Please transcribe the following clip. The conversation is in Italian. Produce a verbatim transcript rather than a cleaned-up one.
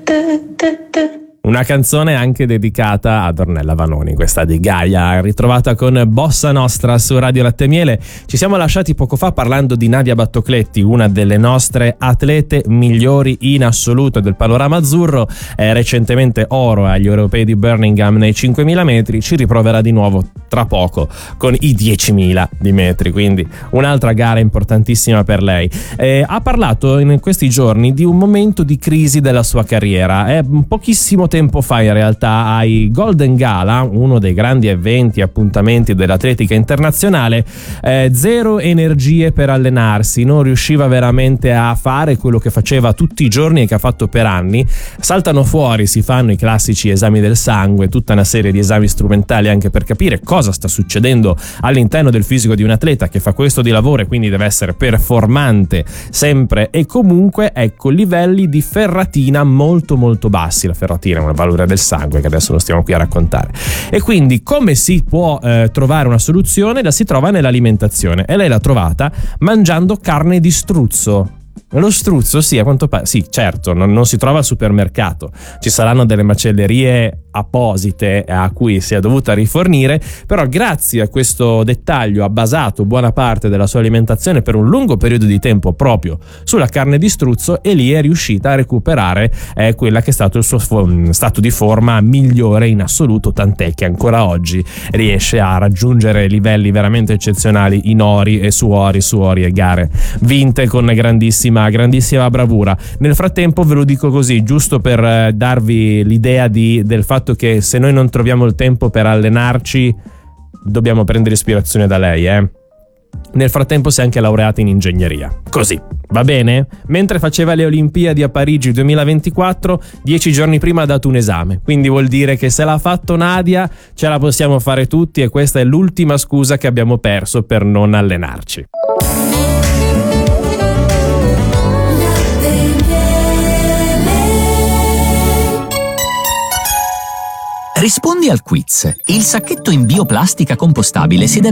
Una canzone anche dedicata ad Ornella Vanoni, questa di Gaia, ritrovata con Bossa Nostra su Radio Latte e Miele. Ci siamo lasciati poco fa parlando di Nadia Battocletti, una delle nostre atlete migliori in assoluto del panorama azzurro, eh, recentemente oro agli europei di Birmingham nei cinquemila metri, ci riproverà di nuovo tra poco con i diecimila di metri, quindi un'altra gara importantissima per lei. Eh, ha parlato in questi giorni di un momento di crisi della sua carriera, è pochissimo tempo fa in realtà ai Golden Gala, uno dei grandi eventi e appuntamenti dell'atletica internazionale, eh, zero energie per allenarsi, non riusciva veramente a fare quello che faceva tutti i giorni e che ha fatto per anni. Saltano fuori, si fanno i classici esami del sangue, tutta una serie di esami strumentali anche per capire cosa sta succedendo all'interno del fisico di un atleta che fa questo di lavoro e quindi deve essere performante sempre e comunque. Ecco, livelli di ferratina molto molto bassi. La ferratina una valore del sangue che adesso non stiamo qui a raccontare, e quindi come si può eh, trovare una soluzione? La si trova nell'alimentazione, e lei l'ha trovata mangiando carne di struzzo. Lo struzzo, sì, a quanto pare, sì, certo, non, non si trova al supermercato, ci saranno delle macellerie apposite a cui si è dovuta rifornire, però grazie a questo dettaglio ha basato buona parte della sua alimentazione per un lungo periodo di tempo proprio sulla carne di struzzo, e lì è riuscita a recuperare eh, quella che è stato il suo fo- stato di forma migliore in assoluto, tant'è che ancora oggi riesce a raggiungere livelli veramente eccezionali in ori e su ori, su ori e gare vinte con grandissima grandissima bravura. Nel frattempo ve lo dico così, giusto per eh, darvi l'idea di, del fatto che se noi non troviamo il tempo per allenarci dobbiamo prendere ispirazione da lei, eh. Nel frattempo si è anche laureata in ingegneria. Così, va bene? Mentre faceva le Olimpiadi a Parigi duemilaventiquattro, dieci giorni prima ha dato un esame. Quindi vuol dire che se l'ha fatto Nadia, ce la possiamo fare tutti, e questa è l'ultima scusa che abbiamo perso per non allenarci. Rispondi al quiz. Il sacchetto in bioplastica compostabile si deve